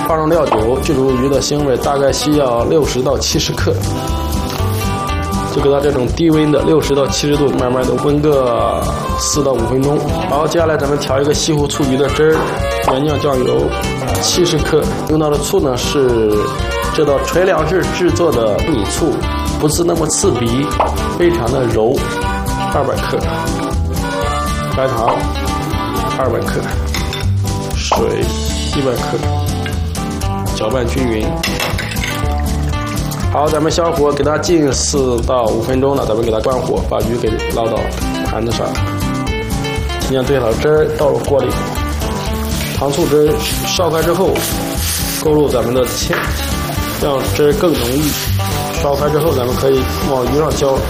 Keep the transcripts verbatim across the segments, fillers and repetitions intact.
放上料酒，去除鱼的腥味，大概需要六十到七十克。就给它这种低温的六十到七十度，慢慢的煨个四到五分钟。好，接下来咱们调一个西湖醋鱼的汁儿，原酱酱油七十克，用到的醋呢是这道垂梁式制作的米醋，不是那么刺鼻，非常的柔，二百克，白糖二百克，水一百克，搅拌均匀。好，咱们小火给它浸四到五分钟了，咱们给它关火，把鱼给捞到盘子上。今天兑好汁儿，倒入锅里，糖醋汁烧开之后，勾入咱们的芡，让汁儿更浓郁。烧开之后，咱们可以往鱼上浇。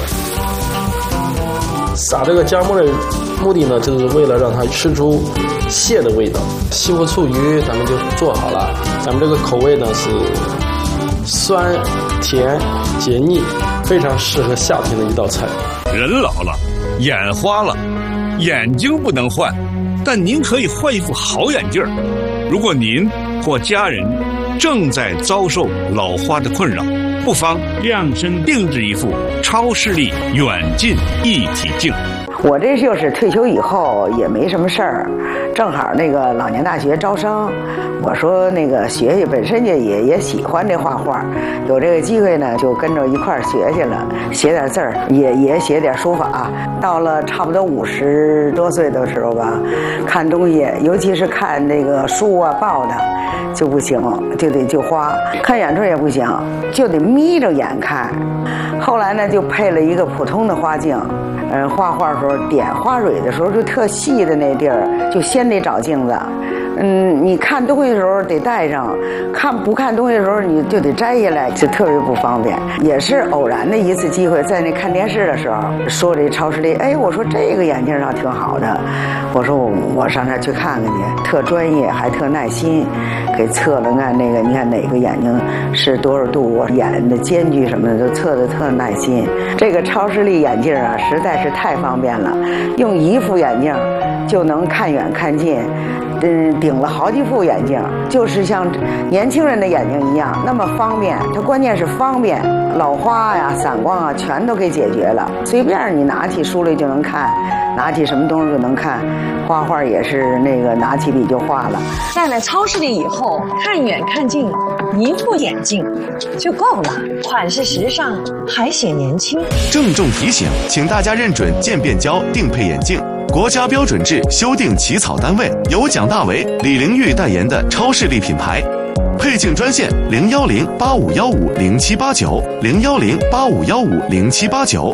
撒这个姜末的目的呢，就是为了让它吃出蟹的味道。西湖醋鱼咱们就做好了，咱们这个口味呢是酸甜解腻，非常适合夏天的一道菜。 人老了，眼花了，眼睛不能换，但您可以换一副好眼镜。如果您或家人正在遭受老花的困扰，不妨量身定制一副超视力远近一体镜。 我这就是退休以后也没什么事儿，正好那个老年大学招生，我说那个学学，本身也也也喜欢这画画，有这个机会呢，就跟着一块儿学去了，写点字儿，也也写点书法。到了差不多五十多岁的时候吧，看东西，尤其是看那个书啊报的，就不行，就得就花，看远处也不行，就得眯着眼看。后来呢，就配了一个普通的花镜。嗯，画画的时候点花蕊的时候，就特细的那地儿，就先得找镜子。嗯，你看东西的时候得戴上，看不看东西的时候你就得摘下来，就特别不方便。也是偶然的一次机会，在那看电视的时候，说这超视力，哎，我说这个眼镜上挺好的，我说我我上那儿去看看去，特专业还特耐心，给测了看那个，你看哪个眼睛是多少度，眼的间距什么的都测得特耐心。这个超视力眼镜啊，实在是太方便了，用一副眼镜就能看远看近。嗯，顶了好几副眼镜，就是像年轻人的眼睛一样那么方便。它关键是方便，老花呀、散光啊，全都给解决了。随便你拿起书来就能看，拿起什么东西就能看。画画也是那个拿起笔就画了。 戴了超视力以后，看远看近，一副眼镜就够了，款式时尚，还显年轻。 郑重提醒，请大家认准渐变胶定配眼镜。国家标准制修订起草单位由蒋大为、李玲玉代言的超视力品牌。配镜专线零幺零八五幺五零七八九零幺零八五幺五零七八九。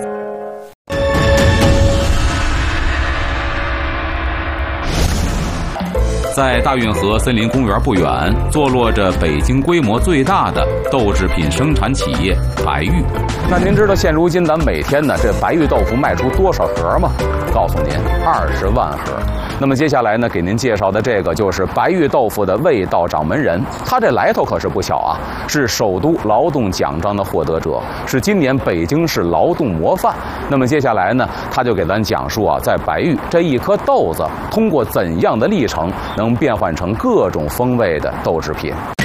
在大运河森林公园不远，坐落着北京规模最大的豆制品生产企业白玉。那您知道现如今咱每天呢这白玉豆腐卖出多少盒吗？告诉您，二十万盒。那么接下来呢，给您介绍的这个就是白玉豆腐的味道掌门人，他这来头可是不小啊，是首都劳动奖章的获得者，是今年北京市劳动模范。那么接下来呢，他就给咱讲述啊，在白玉这一颗豆子通过怎样的历程能变换成各种风味的豆制品。